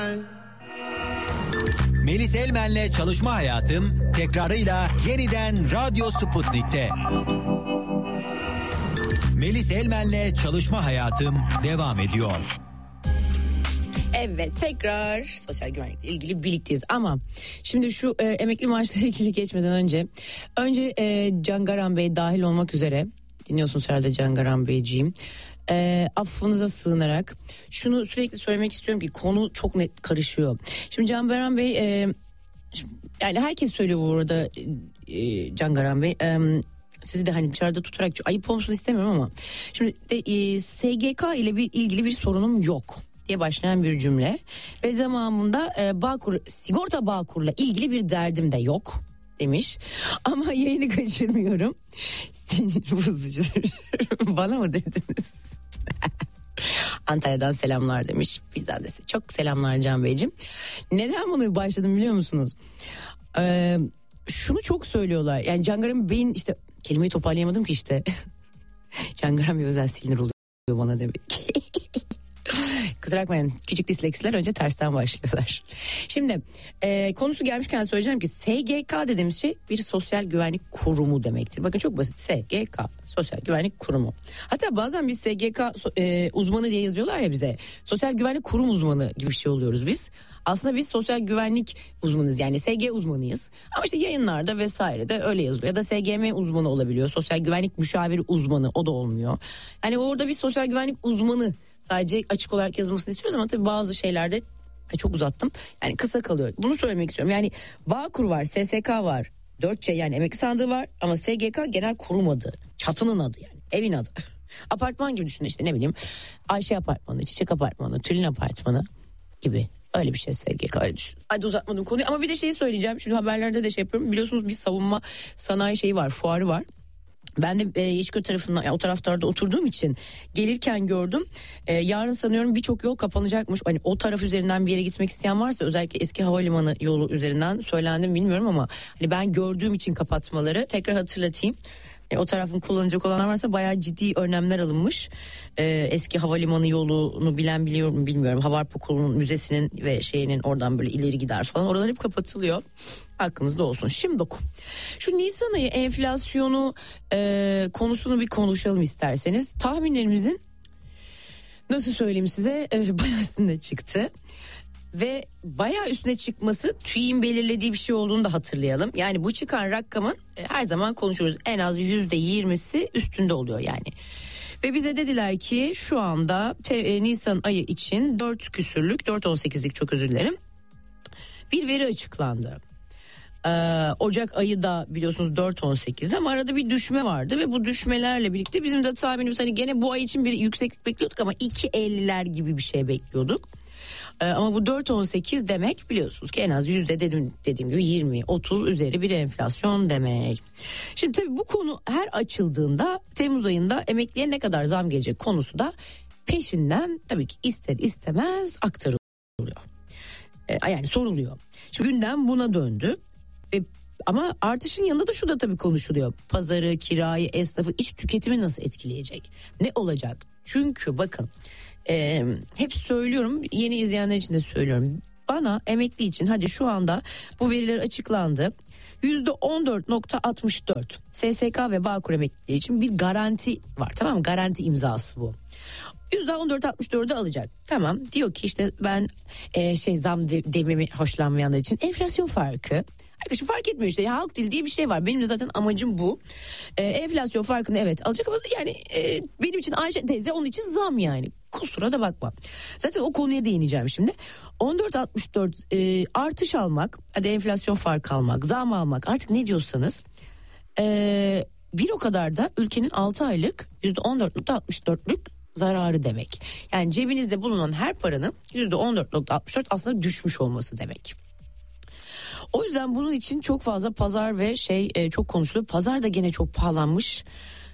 Melis Elmen'le Çalışma Hayatım tekrarıyla yeniden Radyo Sputnik'te. Melis Elmen'le Çalışma Hayatım devam ediyor. Evet, tekrar sosyal güvenlikle ilgili birlikteyiz ama şimdi şu emekli maaşları ilgili geçmeden önce Can Garan Bey dahil olmak üzere, dinliyorsunuz herhalde Can Garan Beyciğim, affınıza sığınarak şunu sürekli söylemek istiyorum ki konu çok net karışıyor. Şimdi Can Garan Bey, yani herkes söylüyor bu arada, Can Garan Bey, sizi de hani dışarıda tutarak ayıp olsun istemiyorum ama şimdi SGK ile ilgili bir sorunum yok diye başlayan bir cümle ve zamanında sigorta Bağkur'la ilgili bir derdim de yok demiş ama yayını kaçırmıyorum. Sinir bozucudur. Bana mı dediniz? Antalya'dan selamlar demiş. Bizden de size çok selamlar Can Beyciğim. Neden bunu başladım biliyor musunuz? Şunu çok söylüyorlar. Yani Can Garan Bey'in, işte kelimeyi toparlayamadım ki işte. Can Garan Bey özel sinir oluyor bana demek ki. Kusura bakmayın, küçük disleksiler önce tersten başlıyorlar. Şimdi konusu gelmişken söyleyeceğim ki SGK dediğimiz şey bir sosyal güvenlik kurumu demektir. Bakın çok basit, SGK sosyal güvenlik kurumu. Hatta bazen biz SGK uzmanı diye yazıyorlar ya bize. Sosyal güvenlik kurum uzmanı gibi bir şey oluyoruz biz. Aslında biz sosyal güvenlik uzmanıyız, yani SG uzmanıyız. Ama işte yayınlarda vesaire de öyle yazılıyor. Ya da SGM uzmanı olabiliyor. Sosyal güvenlik müşaviri uzmanı, o da olmuyor. Yani orada biz sosyal güvenlik uzmanı sadece açık olarak yazılmasını istiyoruz ama tabii bazı şeylerde çok uzattım. Yani kısa kalıyor. Bunu söylemek istiyorum. Yani Bağkur var, SSK var, 4C yani emekli sandığı var ama SGK genel kurum adı. Çatının adı yani. Evin adı. Apartman gibi düşünün, işte ne bileyim Ayşe Apartmanı, Çiçek Apartmanı, Tülin Apartmanı gibi. Öyle bir şey SGK, öyle düşün. Hadi uzatmadım konuyu ama bir de şeyi söyleyeceğim. Şimdi haberlerde de şey yapıyorum. Biliyorsunuz bir savunma sanayi şeyi var, fuarı var. Ben de Yeşilköy tarafından, yani o taraflarda oturduğum için gelirken gördüm. Yarın sanıyorum birçok yol kapanacakmış. Hani o taraf üzerinden bir yere gitmek isteyen varsa, özellikle eski havalimanı yolu üzerinden söylendim bilmiyorum ama hani ben gördüğüm için kapatmaları tekrar hatırlatayım. O tarafın kullanacak olanlar varsa bayağı ciddi önlemler alınmış. Eski havalimanı yolunu bilen biliyor mu bilmiyorum. Havarp Okulu'nun müzesinin ve şeyinin oradan böyle ileri gider falan. Oralar hep kapatılıyor. Hakkınızda olsun. Şimdi şu Nisan ayı enflasyonu konusunu bir konuşalım isterseniz. Tahminlerimizin, nasıl söyleyeyim size, bayağı üstüne çıktı. Ve bayağı üstüne çıkması TÜİK'in belirlediği bir şey olduğunu da hatırlayalım. Yani bu çıkan rakamın her zaman konuşuyoruz, en az %20'si üstünde oluyor yani. Ve bize dediler ki şu anda Nisan ayı için 4.18'lik, çok özür dilerim, bir veri açıklandı. Ocak ayı da biliyorsunuz 4.18'de ama arada bir düşme vardı ve bu düşmelerle birlikte bizim de tahminimiz hani gene bu ay için bir yükseklik bekliyorduk ama 2.50'ler gibi bir şey bekliyorduk. Ama bu 4.18 demek biliyorsunuz ki en az dediğim gibi 20-30 üzeri bir enflasyon demek. Şimdi tabii bu konu her açıldığında Temmuz ayında emekliye ne kadar zam gelecek konusu da peşinden tabii ki ister istemez aktarılıyor. Yani soruluyor. Şimdi gündem buna döndü. Ama artışın yanında da şu da tabii konuşuluyor. Pazarı, kirayı, esnafı, iç tüketimi nasıl etkileyecek? Ne olacak? Çünkü bakın hep söylüyorum, yeni izleyenler için de söylüyorum. Bana emekli için hadi şu anda bu veriler açıklandı. %14.64 SSK ve Bağkur emeklileri için bir garanti var, tamam mı? Garanti imzası bu. %14.64'ü alacak. Tamam, diyor ki işte ben zam dememi hoşlanmayanlar için enflasyon farkı. Arkadaşım fark etmiyor işte, ya, halk dili diye bir şey var. Benim de zaten amacım bu. Enflasyon farkını evet alacak ama yani benim için Ayşe teyze, onun için zam yani. Kusura da bakma. Zaten o konuya değineceğim şimdi. 14.64 artış almak, hadi enflasyon farkı almak, zam almak, artık ne diyorsanız bir o kadar da ülkenin 6 aylık %14.64'lük zararı demek. Yani cebinizde bulunan her paranın %14.64 aslında düşmüş olması demek. O yüzden bunun için çok fazla pazar ve çok konuşuluyor. Pazar da gene çok pahalanmış.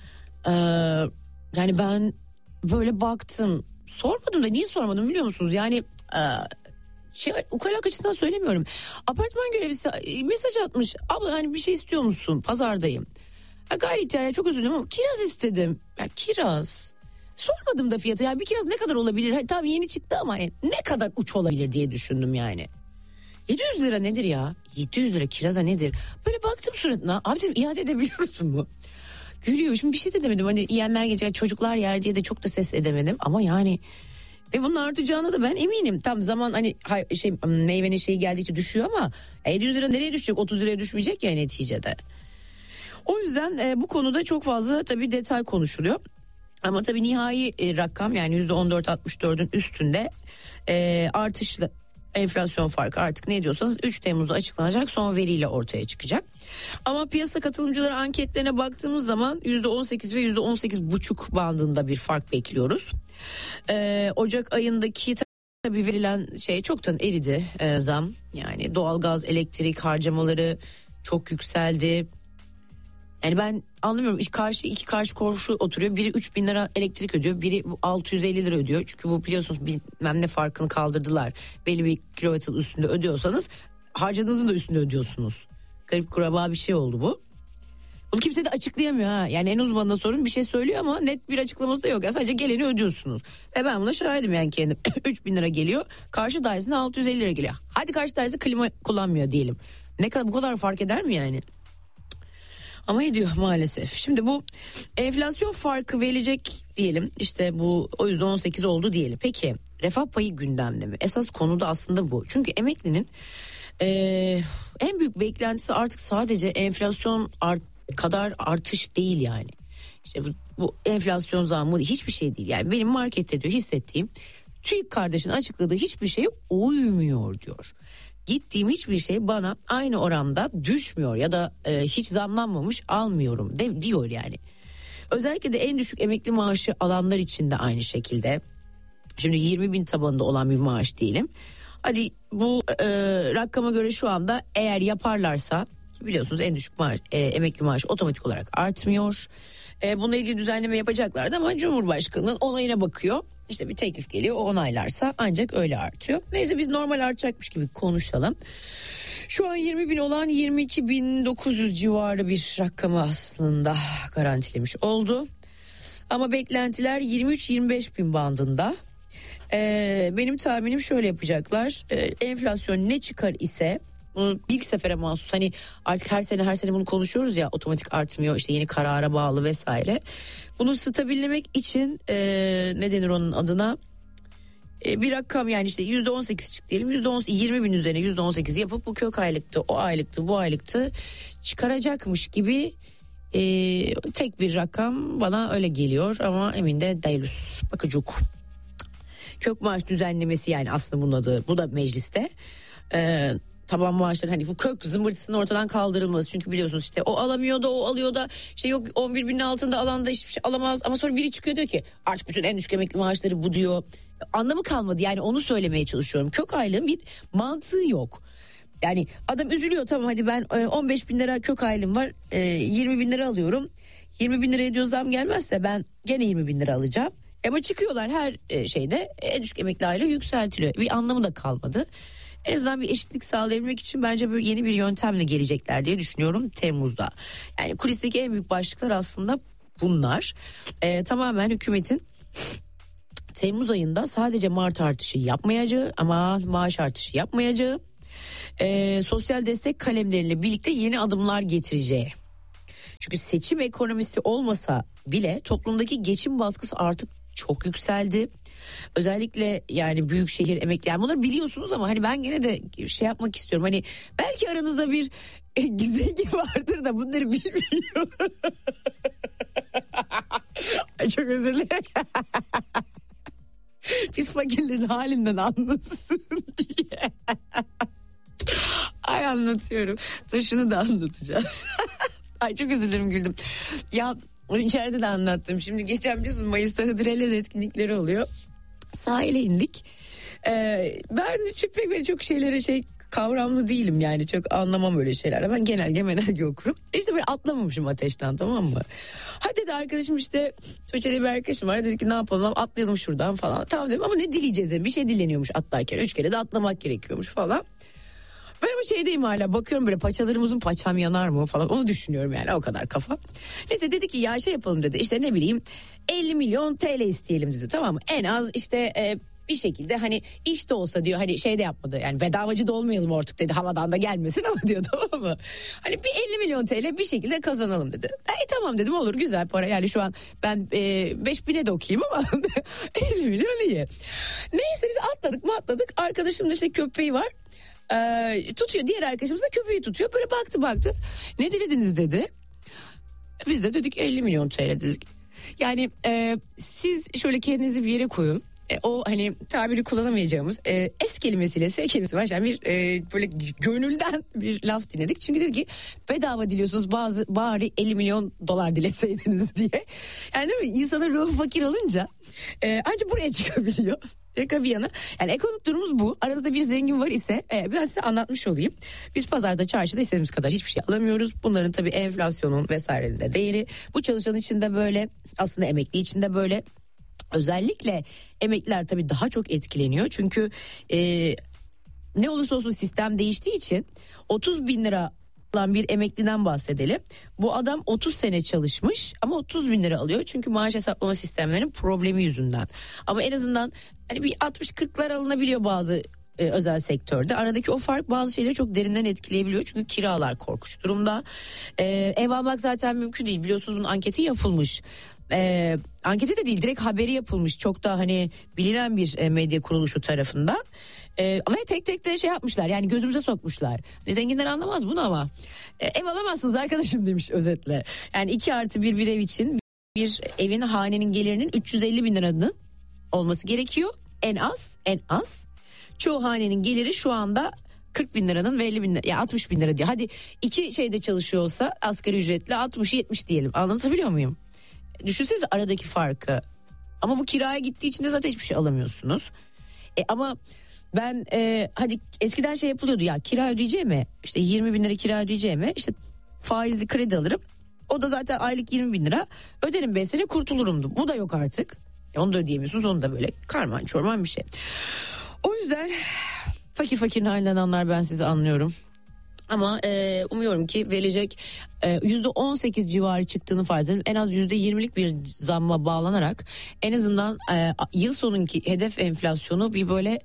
Yani ben böyle baktım, sormadım da niye sormadım biliyor musunuz? Yani ukalalık açısından söylemiyorum. Apartman görevlisi mesaj atmış. Abla hani bir şey istiyor musun? Pazardayım. Gayri ihtiyar, çok özür dilerim ama kiraz istedim. Yani kiraz. Sormadım da fiyatı. Ya bir kiraz ne kadar olabilir? Hani tamam yeni çıktı ama hani ne kadar uç olabilir diye düşündüm yani. 700 lira nedir ya? 700 lira kiraza nedir? Böyle baktım suratına. Abi dedim iade edebiliyor musun bu? Gülüyor. Şimdi bir şey de demedim. Hani yiyenler gelecek, çocuklar yer diye de çok da ses edemedim. Ama yani ve bunun artacağına da ben eminim. Tam zaman hani meyvenin şeyi geldikçe düşüyor ama 700 lira nereye düşecek? 30 liraya düşmeyecek ya neticede. O yüzden bu konuda çok fazla tabii detay konuşuluyor. Ama tabii nihai rakam yani %14.64'ün üstünde artışlı enflasyon farkı artık ne diyorsanız 3 Temmuz'da açıklanacak son veriyle ortaya çıkacak. Ama piyasa katılımcıları anketlerine baktığımız zaman %18 ve %18,5 bandında bir fark bekliyoruz. Ocak ayındaki tabii verilen şey çoktan eridi zam. Yani doğalgaz, elektrik harcamaları çok yükseldi. Yani ben anlamıyorum, iki karşı komşu oturuyor, biri 3.000 lira elektrik ödüyor, biri 650 lira ödüyor. Çünkü bu biliyorsunuz bilmem ne farkını kaldırdılar. Belli bir kilowatt üstünde ödüyorsanız harcadığınızın da üstünde ödüyorsunuz. Garip kuraba bir şey oldu bu. Bunu kimse de açıklayamıyor ha. Yani en uzmanına sorun, bir şey söylüyor ama net bir açıklaması da yok. Yani sadece geleni ödüyorsunuz. Ve ben buna şahidim yani kendim. 3.000 lira geliyor, karşı dairesine 650 lira geliyor. Hadi karşı dairesi klima kullanmıyor diyelim. Ne kadar, bu kadar fark eder mi yani? Ama ediyor maalesef. Şimdi bu enflasyon farkı verilecek diyelim. İşte bu o %18 oldu diyelim. Peki refah payı gündemde mi? Esas konu da aslında bu. Çünkü emeklinin en büyük beklentisi artık sadece enflasyon kadar artış değil yani. İşte bu enflasyon zammı hiçbir şey değil. Yani benim markette diyor hissettiğim, TÜİK kardeşin açıkladığı hiçbir şeye uymuyor diyor. Gittiğim hiçbir şey bana aynı oranda düşmüyor ya da hiç zamlanmamış almıyorum diyor yani. Özellikle de en düşük emekli maaşı alanlar için de aynı şekilde. Şimdi 20.000 tabanında olan bir maaş diyelim. Hadi bu rakama göre şu anda eğer yaparlarsa, biliyorsunuz en düşük emekli maaşı otomatik olarak artmıyor. Bununla ilgili düzenleme yapacaklardı ama Cumhurbaşkanı'nın onayına bakıyor. İşte bir teklif geliyor, o onaylarsa ancak öyle artıyor. Neyse biz normal artacakmış gibi konuşalım. Şu an 20.000 olan 22.900 civarı bir rakamı aslında garantilemiş oldu. Ama beklentiler 23-25.000 bandında. Benim tahminim şöyle yapacaklar. Enflasyon ne çıkar ise bunu bir sefere mahsus, hani artık her sene bunu konuşuyoruz ya, otomatik artmıyor, işte yeni karara bağlı vesaire. Bunu stabillemek için ne denir onun adına, bir rakam yani işte %18 çık diyelim, %20.000 üzerine %18 yapıp bu kök aylıktı, o aylıktı, bu aylıktı çıkaracakmış gibi tek bir rakam bana öyle geliyor ama emin de değiliz. Bakıcuk. Kök maaş düzenlemesi yani aslında bunun adı, bu da mecliste. Taban maaşların hani bu kök zımbırtısının ortadan kaldırılması. Çünkü biliyorsunuz işte o alamıyor da o alıyor da işte yok 11.000'in altında alan da hiçbir şey alamaz. Ama sonra biri çıkıyor diyor ki artık bütün en düşük emekli maaşları bu diyor. Anlamı kalmadı yani, onu söylemeye çalışıyorum. Kök aylığın bir mantığı yok. Yani adam üzülüyor, tamam hadi ben 15.000 lira kök aylığım var, 20.000 lira alıyorum. 20.000 liraya diyor zam gelmezse ben gene 20.000 lira alacağım. Ama çıkıyorlar her şeyde en düşük emekli aylığı yükseltiliyor. Bir anlamı da kalmadı. En azından bir eşitlik sağlayabilmek için bence böyle yeni bir yöntemle gelecekler diye düşünüyorum Temmuz'da. Yani kulisteki en büyük başlıklar aslında bunlar. Tamamen hükümetin Temmuz ayında sadece Mart artışı yapmayacağı ama maaş artışı yapmayacağı, sosyal destek kalemleriyle birlikte yeni adımlar getireceği. Çünkü seçim ekonomisi olmasa bile toplumdaki geçim baskısı artık çok yükseldi. Özellikle yani büyük şehir emekli, yani bunları biliyorsunuz ama hani ben gene de şey yapmak istiyorum. Hani belki aranızda bir zengin vardır da bunları bilmiyor. Ay çok özür dilerim. Biz fakirlerin halinden anlasın diye. Ay anlatıyorum. Dur şunu da anlatacağım. Ay çok özür dilerim, güldüm. Ya içeride de anlattım. Şimdi geçen biliyorsun Mayıs'ta Hıdrellez etkinlikleri oluyor. Sahile indik. Ben pek çok şeylere kavramlı değilim yani, çok anlamam öyle şeylerle. Ben genelge okurum. İşte böyle atlamamışım ateşten, tamam mı? Hadi de arkadaşım işte Tuğçe'de bir arkadaşım var, dedi ki ne yapalım, atlayalım şuradan falan. Tamam dedim ama ne dileyeceğiz dedim. Bir şey dileniyormuş atlarken, 3 kere de atlamak gerekiyormuş falan. Ben ama şeydeyim hala, bakıyorum böyle paçalarım uzun, paçam yanar mı falan, onu düşünüyorum yani, o kadar kafa. Neyse dedi ki ya şey yapalım dedi, işte ne bileyim 50 milyon TL isteyelim dedi, tamam mı? En az işte bir şekilde hani iş de olsa diyor, hani şey de yapmadı yani, bedavacı da olmayalım artık dedi, havadan da gelmesin ama diyor, tamam mı? Hani bir 50 milyon TL bir şekilde kazanalım dedi. Tamam dedim, olur, güzel para yani, şu an ben 5.000'e de okuyayım ama 50 milyon iyi. Neyse biz atladık arkadaşımın işte köpeği var. Tutuyor, diğer arkadaşımız da köpeği tutuyor, böyle baktı ne dilediniz dedi. Biz de dedik 50 milyon TL dedik. Yani siz şöyle kendinizi bir yere koyun. O hani tabiri kullanamayacağımız es kelimesiyle S kelimesi başlayan bir böyle gönülden bir laf dinledik. Çünkü dedi ki bedava diliyorsunuz, bari 50 milyon dolar dileseydiniz diye. Yani değil mi? İnsanın ruhu fakir olunca ancak buraya çıkabiliyor. Şaka bir yana. Yani ekonomik durumumuz bu. Aranızda bir zengin var ise ben size anlatmış olayım. Biz pazarda, çarşıda istediğimiz kadar hiçbir şey alamıyoruz. Bunların tabii enflasyonun vesairenin de değeri. Bu çalışan için de böyle, aslında emekli için de böyle. Özellikle emekliler tabii daha çok etkileniyor. Çünkü ne olursa olsun sistem değiştiği için 30 bin lira olan bir emekliden bahsedelim. Bu adam 30 sene çalışmış ama 30 bin lira alıyor. Çünkü maaş hesaplama sistemlerinin problemi yüzünden. Ama en azından hani bir 60-40'lar alınabiliyor bazı özel sektörde. Aradaki o fark bazı şeyleri çok derinden etkileyebiliyor. Çünkü kiralar korkunç durumda. Ev almak zaten mümkün değil. Biliyorsunuz bunun anketi yapılmış. Anketi de değil, direkt haberi yapılmış, çok da hani bilinen bir medya kuruluşu tarafından ve tek de şey yapmışlar, yani gözümüze sokmuşlar. Zenginler anlamaz bunu ama ev alamazsınız arkadaşım demiş özetle. Yani 2+1 bir ev için bir evin, hanenin gelirinin 350 bin liranın olması gerekiyor en az. Çoğu hanenin geliri şu anda 40 bin liranın ve 50 bin lira, ya 60 bin lira diye. Hadi iki şeyde çalışıyor olsa asgari ücretle 60-70 diyelim, anlatabiliyor muyum? Düşünsenize aradaki farkı. Ama bu kiraya gittiği için de zaten hiçbir şey alamıyorsunuz. Ama ben hadi eskiden şey yapılıyordu ya, kira ödeyeceğime işte 20 bin lira kira ödeyeceğime işte faizli kredi alırım. O da zaten aylık 20 bin lira öderim, 5 sene kurtulurumdu. Bu da yok artık. Onu da ödeyemiyorsunuz, onu da böyle karman çorman bir şey. O yüzden fakirin halinden anlar, ben sizi anlıyorum. Ama umuyorum ki verilecek %18 civarı çıktığını farz edelim. En az %20'lik bir zamma bağlanarak en azından yıl sonunki hedef enflasyonu bir böyle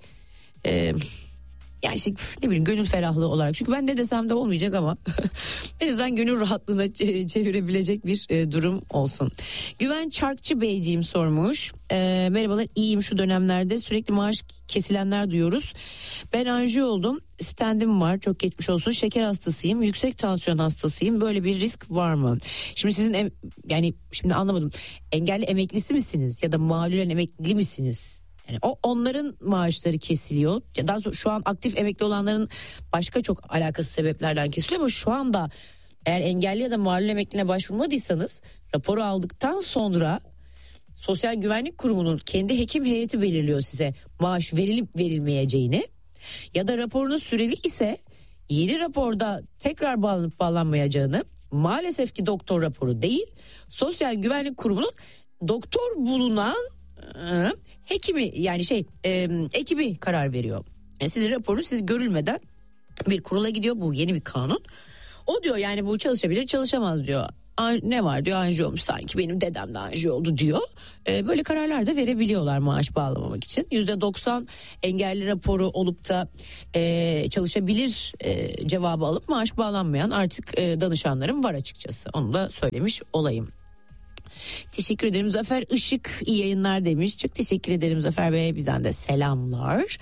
yani işte ne bileyim gönül ferahlığı olarak. Çünkü ben ne desem de olmayacak ama en azından gönül rahatlığına çevirebilecek bir durum olsun. Güven Çarkçı Beyciğim sormuş. Merhabalar, iyiyim, şu dönemlerde sürekli maaş kesilenler duyuyoruz. Ben anjiyo oldum. Stendim var, çok geçmiş olsun. Şeker hastasıyım, yüksek tansiyon hastasıyım. Böyle bir risk var mı? Şimdi sizin yani şimdi anlamadım. Engelli emeklisi misiniz ya da malulen emekli misiniz? Yani onların maaşları kesiliyor. Daha sonra şu an aktif emekli olanların başka çok alakasız sebeplerden kesiliyor ama şu anda eğer engelli ya da malul emekliliğine başvurmadıysanız raporu aldıktan sonra Sosyal Güvenlik Kurumu'nun kendi hekim heyeti belirliyor size maaş verilip verilmeyeceğini. Ya da raporunuz süreli ise yeni raporda tekrar bağlanıp bağlanmayacağını, maalesef ki doktor raporu değil, Sosyal Güvenlik Kurumu'nun doktor bulunan hekimi, yani ekibi karar veriyor. Yani sizin raporunuz siz görülmeden bir kurula gidiyor. Bu yeni bir kanun. O diyor yani bu çalışabilir, çalışamaz diyor. Ne var diyor, anjiyo olmuş, sanki benim dedem de anjiyo oldu diyor. Böyle kararlar da verebiliyorlar maaş bağlamamak için. %90 engelli raporu olup da çalışabilir cevabı alıp maaş bağlanmayan artık danışanlarım var açıkçası. Onu da söylemiş olayım. Teşekkür ederim. Zafer Işık iyi yayınlar demiş. Çok teşekkür ederim Zafer Bey, bizden de selamlar.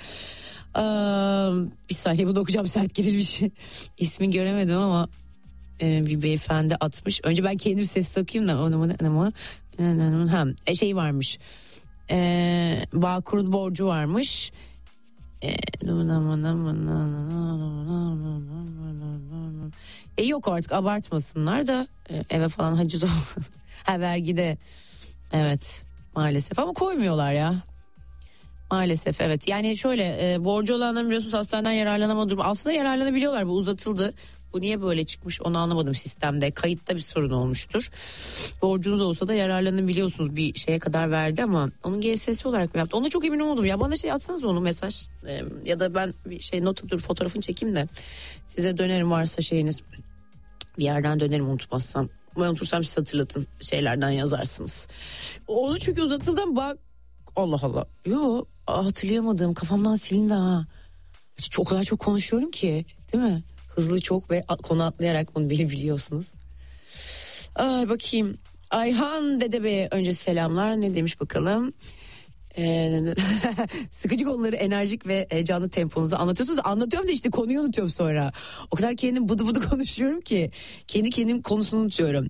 Bir saniye, bunu okuyacağım, sert girilmiş. İsmi göremedim ama bir beyefendi atmış. Önce ben kendim ses takayım da şey varmış. Bağkur'un borcu varmış. Yok artık abartmasınlar da eve falan haciz vergide, evet maalesef, ama koymuyorlar ya. Maalesef evet. Yani şöyle borcu olanların biliyorsunuz hastaneden yararlanama durumu. Aslında yararlanabiliyorlar, bu uzatıldı. Bu niye böyle çıkmış onu anlamadım sistemde. Kayıtta bir sorun olmuştur. Borcunuz olsa da yararlanın biliyorsunuz bir şeye kadar verdi ama onun GSS olarak mı yaptı? Ona çok emin olmadım ya. Bana atsanız onu mesaj ya da ben bir fotoğrafını çekeyim de size dönerim varsa şeyiniz. Bir yerden dönerim unutmazsam. Ben unutursam siz hatırlatın şeylerden yazarsınız. Onu çünkü uzatıldım bak. Allah Allah. Yo hatırlayamadım kafamdan silindi ha. O kadar çok konuşuyorum ki değil mi? Hızlı çok ve konu atlayarak bunu biliyorsunuz. Ay bakayım. Ayhan Dede Bey'e önce selamlar. Ne demiş bakalım? Sıkıcı konuları enerjik ve canlı temponuzu anlatıyorsunuz. Anlatıyorum da işte konuyu unutuyorum sonra. O kadar kendim bıdı bıdı konuşuyorum ki. Kendim konusunu unutuyorum.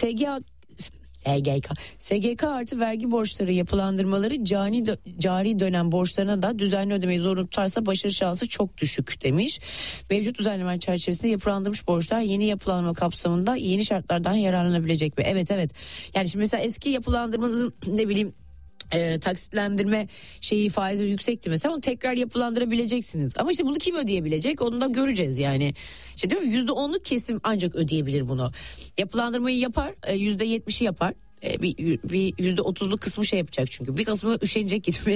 SGK artı vergi borçları yapılandırmaları cari dönem borçlarına da düzenli ödemeyi zorunlu tutarsa başarı şansı çok düşük demiş. Mevcut düzenleme çerçevesinde yapılandırmış borçlar yeni yapılandırma kapsamında yeni şartlardan yararlanabilecek mi? Evet. Yani şimdi mesela eski yapılandırmanızın taksitlendirme faizi yüksekti mesela onu tekrar yapılandırabileceksiniz. Ama işte bunu kim ödeyebilecek onu da göreceğiz yani. İşte değil mi? %10'luk kesim ancak ödeyebilir bunu. Yapılandırmayı yapar %70'i yapar. Bir %30'luk kısmı yapacak çünkü. Bir kısmı üşenecek gitmeye.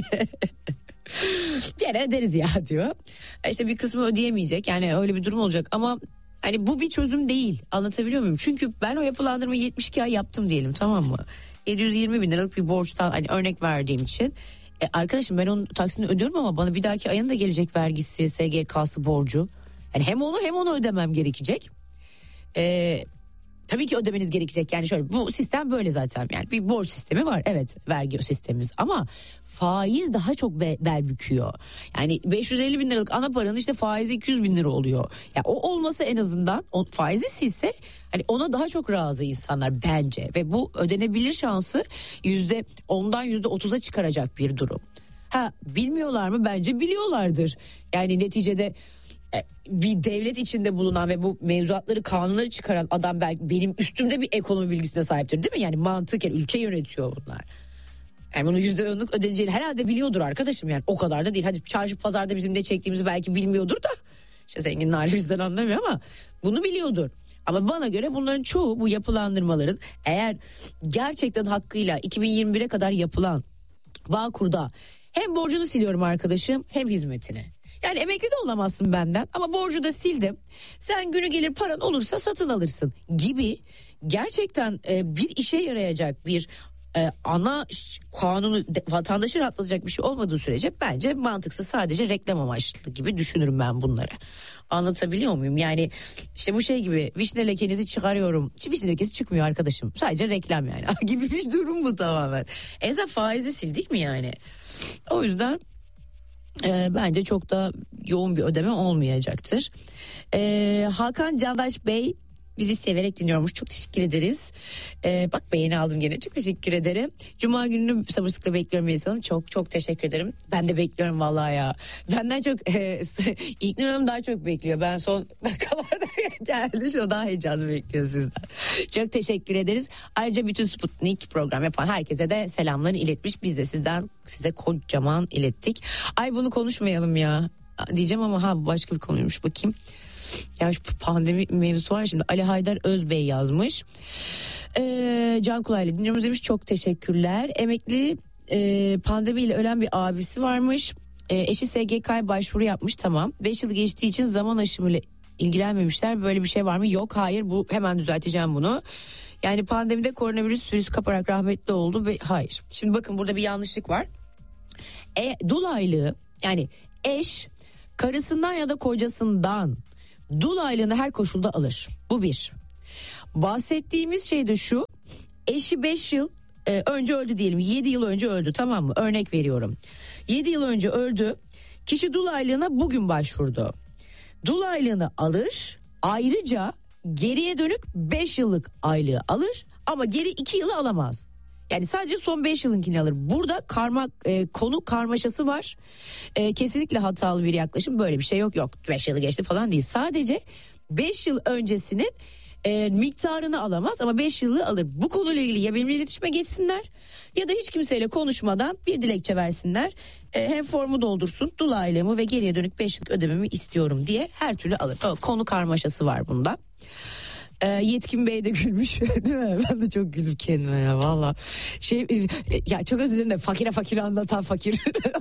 Yine öderiz ya diyor. İşte bir kısmı ödeyemeyecek yani öyle bir durum olacak ama hani bu bir çözüm değil. Anlatabiliyor muyum? Çünkü ben o yapılandırmayı 72 ay yaptım diyelim tamam mı? 720 bin liralık bir borçtan hani örnek verdiğim için. Arkadaşım ben onun taksini ödüyorum ama bana bir dahaki ayın da gelecek vergisi, SGK'sı borcu. Yani hem onu ödemem gerekecek. Tabii ki ödemeniz gerekecek yani şöyle bu sistem böyle zaten yani bir borç sistemi var evet vergi sistemimiz ama faiz daha çok bel büküyor. Yani 550 bin liralık ana paranın işte faizi 200 bin lira oluyor. Yani o olması en azından o faizi silse hani ona daha çok razı insanlar bence ve bu ödenebilir şansı %10'dan %30'a çıkaracak bir durum. Bilmiyorlar mı? Bence biliyorlardır. Yani neticede bir devlet içinde bulunan ve bu mevzuatları kanunları çıkaran adam belki benim üstümde bir ekonomi bilgisine sahiptir değil mi? Yani mantıken ülke yönetiyor bunlar. Yani bunu %10'luk ödeneceğini herhalde biliyordur arkadaşım yani o kadar da değil. Hadi çarşı pazarda bizim ne çektiğimizi belki bilmiyordur da işte zenginin hali bizden anlamıyor ama bunu biliyordur. Ama bana göre bunların çoğu bu yapılandırmaların eğer gerçekten hakkıyla 2021'e kadar yapılan Bağkur'da hem borcunu siliyorum arkadaşım hem hizmetini. Yani emekli de olamazsın benden ama borcu da sildim. Sen günü gelir paran olursa satın alırsın gibi gerçekten bir işe yarayacak bir ana kanunu vatandaşı rahatlatacak bir şey olmadığı sürece bence mantıksız sadece reklam amaçlı gibi düşünürüm ben bunları. Anlatabiliyor muyum? Yani işte bu gibi vişne lekenizi çıkarıyorum. Vişne lekesi çıkmıyor arkadaşım. Sadece reklam yani gibi bir durum bu tamamen. En azından faizi sil değil mi yani? O yüzden bence çok da yoğun bir ödeme olmayacaktır. Hakan Candaş Bey bizi severek dinliyormuş. Çok teşekkür ederiz. Bak beğeni aldım gene. Çok teşekkür ederim. Cuma gününü sabırsızlıkla bekliyorum Melis Hanım. Çok çok teşekkür ederim. Ben de bekliyorum vallahi ya. Benden çok İlknur Hanım daha çok bekliyor. Ben son dakikalarda geldi. O daha heyecanlı bekliyor sizden. Çok teşekkür ederiz. Ayrıca bütün Sputnik program yapan herkese de selamlarını iletmiş. Biz de size kocaman ilettik. Ay bunu konuşmayalım ya diyeceğim ama başka bir konuymuş bakayım. Ya şu pandemi mevzusu var şimdi. Ali Haydar Özbey yazmış. Can Kulaylı dinliyoruz demiş. Çok teşekkürler. Emekli pandemiyle ölen bir abisi varmış. Eşi SGK'ya başvuru yapmış tamam. 5 yıl geçtiği için zaman aşımıyla ilgilenmemişler. Böyle bir şey var mı? Yok hayır bu hemen düzelteceğim bunu. Yani pandemide koronavirüs virüsü kaparak rahmetli oldu ve hayır. Şimdi bakın burada bir yanlışlık var. Dul aylığı yani eş karısından ya da kocasından dul aylığını her koşulda alır. Bu bir. Bahsettiğimiz şey de şu. Eşi 5 yıl önce öldü diyelim. 7 yıl önce öldü tamam mı? Örnek veriyorum. 7 yıl önce öldü. Kişi dul aylığına bugün başvurdu. Dul aylığını alır. Ayrıca geriye dönük 5 yıllık aylığı alır. Ama geri 2 yılı alamaz. Yani sadece son 5 yılınkini alır. Burada konu karmaşası var. Kesinlikle hatalı bir yaklaşım. Böyle bir şey yok. 5 yılı geçti falan değil. Sadece 5 yıl öncesinin miktarını alamaz ama 5 yıllığı alır. Bu konuyla ilgili ya benimle iletişime geçsinler ya da hiç kimseyle konuşmadan bir dilekçe versinler. Hem formu doldursun, dul ailemi ve geriye dönük 5 yıllık ödememi istiyorum diye her türlü alır. Konu karmaşası var bunda. Yetkin Bey de gülmüş değil mi? Ben de çok güldüm kendime ya valla. Ya çok özür dilerim de fakire anlatan fakir.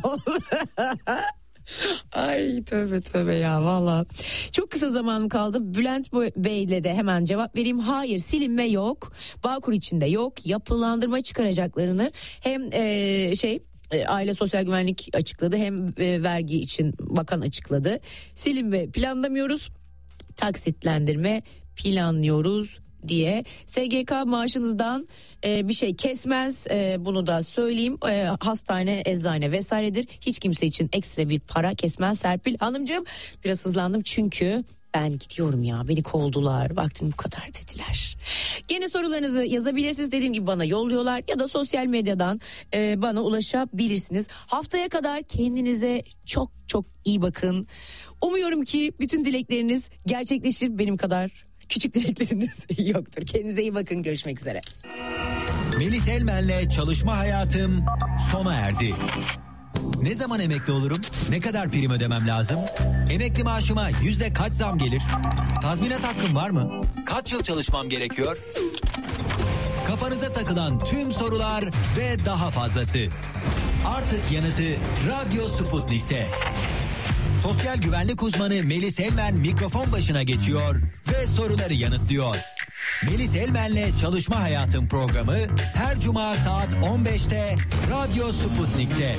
Ay tövbe ya valla. Çok kısa zamanım kaldı. Bülent Bey'le de hemen cevap vereyim. Hayır, silinme yok. Bağkur içinde yok. Yapılandırma çıkaracaklarını hem Aile Sosyal Güvenlik açıkladı, hem vergi için bakan açıkladı. Silinme planlamıyoruz. Taksitlendirme planlıyoruz diye. SGK maaşınızdan bir şey kesmez, bunu da söyleyeyim. Hastane, eczane vesairedir. Hiç kimse için ekstra bir para kesmez Serpil Hanımcığım. Biraz hızlandım çünkü ben gidiyorum ya, beni kovdular, vaktim bu kadar dediler. Gene sorularınızı yazabilirsiniz, dediğim gibi bana yolluyorlar ya da sosyal medyadan bana ulaşabilirsiniz. Haftaya kadar kendinize çok iyi bakın. Umuyorum ki bütün dilekleriniz gerçekleşir, benim kadar küçük dilekleriniz yoktur. Kendinize iyi bakın, görüşmek üzere. Melis Elmen'le çalışma hayatım sona erdi. Ne zaman emekli olurum? Ne kadar prim ödemem lazım? Emekli maaşıma kaç zam gelir? Tazminat hakkım var mı? Kaç yıl çalışmam gerekiyor? Kafanıza takılan tüm sorular ve daha fazlası. Artık yanıtı Radyo Sputnik'te. Sosyal güvenlik uzmanı Melis Elmen mikrofon başına geçiyor ve soruları yanıtlıyor. Melis Elmen'le Çalışma Hayatım programı her cuma saat 15'te Radyo Sputnik'te.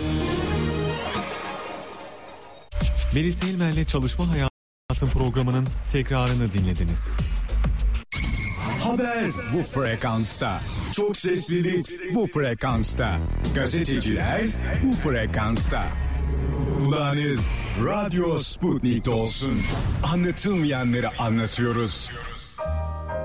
Melis Elmen'le Çalışma Hayatım programının tekrarını dinlediniz. Haber bu frekansta. Çok seslilik bu frekansta. Gazeteciler bu frekansta. Kulağınız Radyo Sputnik'te olsun. Anlatılmayanları anlatıyoruz.